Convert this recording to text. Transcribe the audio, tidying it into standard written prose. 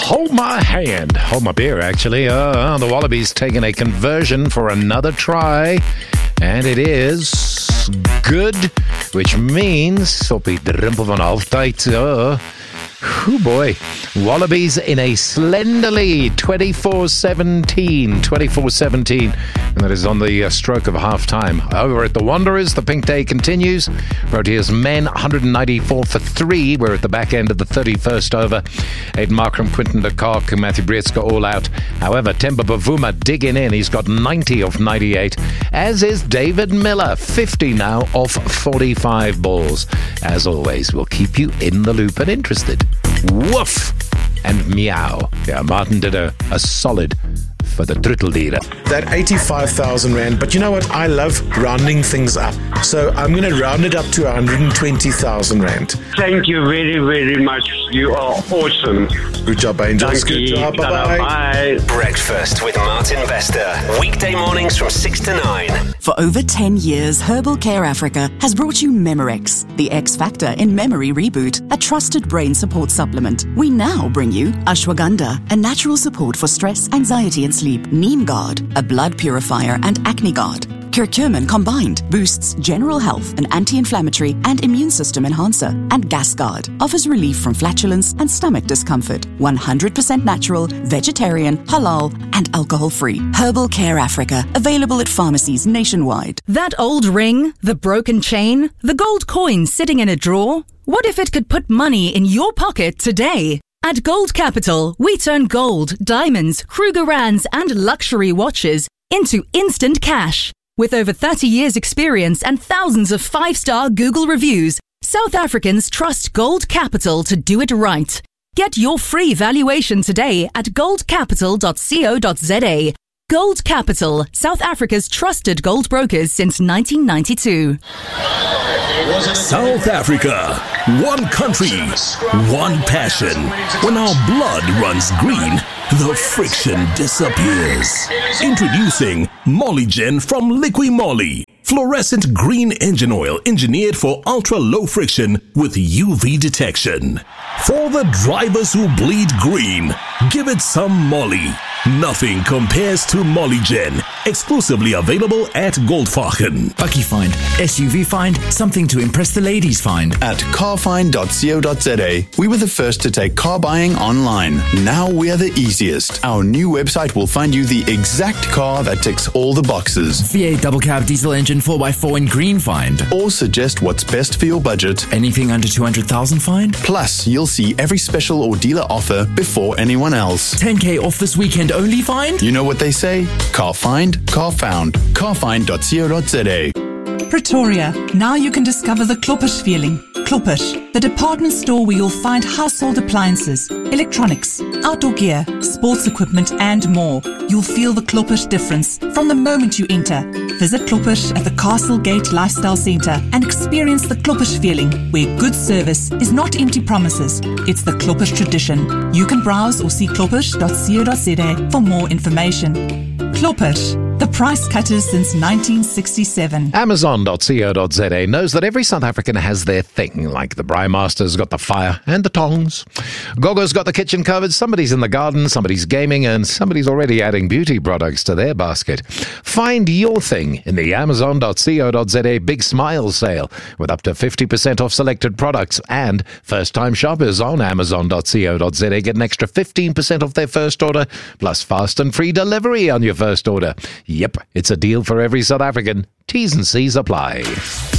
Hold my hand. Hold my beer, actually. The Wallabies taking a conversion for another try. And it is good, which means op die drempel van halftyd. Oh boy. Wallabies in a slender lead, 24-17. And that is on the stroke of half-time. Over at the Wanderers, the pink day continues. Proteas men, 194 for 3. We're at the back end of the 31st over. Aiden Markram, Quinton de Kock, and Matthew Brietzke all out. However, Temba Bavuma digging in. He's got 90 of 98. As is David Miller, 50 now of 45 balls. As always, we'll keep you in the loop and interested. Woof! And meow. Yeah, Martin did a solid for the Trutteldieren. That 85,000 Rand, but you know what? I love rounding things up. So I'm going to round it up to 120,000 Rand. Thank you very, very much. You are awesome. Good job, Angels. Good job. Bye-bye. Bye. Breakfast with Martin Vester. Weekday mornings from 6 to 9. For over 10 years, Herbal Care Africa has brought you Memorex, the X Factor in Memory Reboot, a trusted brain support supplement. We now bring you Ashwagandha, a natural support for stress, anxiety and sleep. Neem Guard, a blood purifier and acne guard. Curcumin combined boosts general health, an anti-inflammatory and immune system enhancer. And Gas Guard offers relief from flatulence and stomach discomfort. 100% natural, vegetarian, halal and alcohol-free. Herbal Care Africa, available at pharmacies nationwide. That old ring, the broken chain, the gold coin sitting in a drawer? What if it could put money in your pocket today? At Gold Capital, we turn gold, diamonds, Krugerrands and luxury watches into instant cash. With over 30 years' experience and thousands of 5-star Google reviews, South Africans trust Gold Capital to do it right. Get your free valuation today at goldcapital.co.za. Gold Capital, South Africa's trusted gold brokers since 1992. South Africa, one country, one passion. When our blood runs green, the friction disappears. Introducing Mollygen from Liqui Moly. Fluorescent green engine oil engineered for ultra-low friction with UV detection. For the drivers who bleed green, give it some Molly. Nothing compares to Mollygen. Exclusively available at Goldfachen. Bucky find, SUV find, something to impress the ladies find. At carfind.co.za, we were the first to take car buying online. Now we're the easiest. Our new website will find you the exact car that ticks all the boxes. V8 double cab diesel engine 4x4 in green find. Or suggest what's best for your budget. Anything under 200,000 find. Plus, you'll see every special or dealer offer before anyone else. 10K off this weekend only find. You know what they say? Car find, car found. Carfind.co.za. Pretoria. Now you can discover the Kloppish feeling. Kloppish, the department store where you'll find household appliances, electronics, outdoor gear, sports equipment and more. You'll feel the Kloppish difference from the moment you enter. Visit Kloppish at the Castle Gate Lifestyle Centre and experience the Kloppish feeling, where good service is not empty promises. It's the Kloppish tradition. You can browse or see kloppish.co.za for more information. Kloppish, the price cutters since 1967. Amazon.co.za knows that every South African has their thing, like the Braai Master's got the fire and the tongs. Gogo's got the kitchen covered, somebody's in the garden, somebody's gaming, and somebody's already adding beauty products to their basket. Find your thing in the Amazon.co.za Big Smile sale, with up to 50% off selected products, and first-time shoppers on Amazon.co.za get an extra 15% off their first order, plus fast and free delivery on your first order. Yep, it's a deal for every South African. T's and C's apply.